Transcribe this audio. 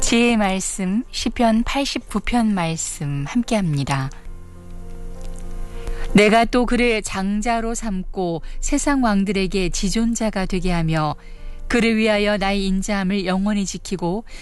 지혜의 말씀 시편 89편 말씀 함께합니다. 내가 또 그를 장자로 삼고 세상 왕들에게 지존자가 되게 하며 그를 위하여 나의 인자함을 영원히 지키고